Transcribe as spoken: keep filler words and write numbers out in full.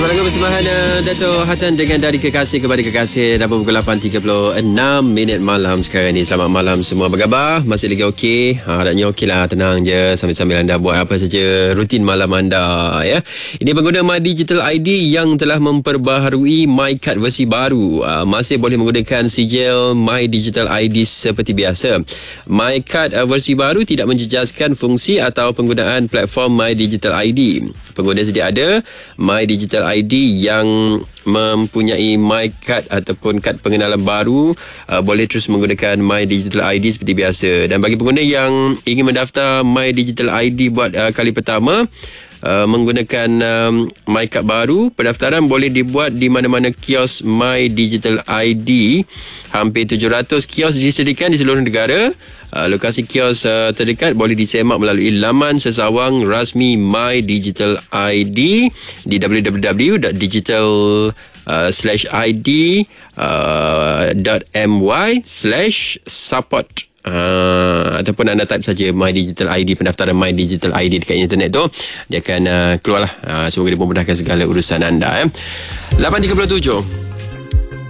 Selamat persembahan uh, Dato' Hatan dengan Dari Kekasih kepada Kekasih. Dah pukul lapan tiga puluh enam minit malam sekarang ni. Selamat malam semua. Apa khabar? Masih lagi okey? Ha, harapnya okey lah. Tenang je sambil-sambil anda buat apa saja rutin malam anda, ya. Ini pengguna My Digital I D yang telah memperbaharui MyKad versi baru uh, masih boleh menggunakan sijil My Digital I D seperti biasa. MyKad uh, versi baru tidak menjejaskan fungsi atau penggunaan platform My Digital I D. Pengguna sedia ada My Digital I D yang mempunyai MyKad ataupun kad pengenalan baru uh, boleh terus menggunakan My Digital I D seperti biasa. Dan bagi pengguna yang ingin mendaftar My Digital I D buat uh, kali pertama uh, menggunakan um, MyKad baru, pendaftaran boleh dibuat di mana-mana kios My Digital I D. Hampir tujuh ratus kios disediakan di seluruh negara. Uh, lokasi kios uh, terdekat boleh disemak melalui laman sesawang rasmi My Digital I D di w w w dot digital slash i d dot m y slash support. Uh, ataupun anda type saja My Digital I D, pendaftaran My Digital I D dekat internet tu, dia akan uh, keluarlah. Uh, semoga dia memudahkan segala urusan anda. Eh. lapan tiga puluh tujuh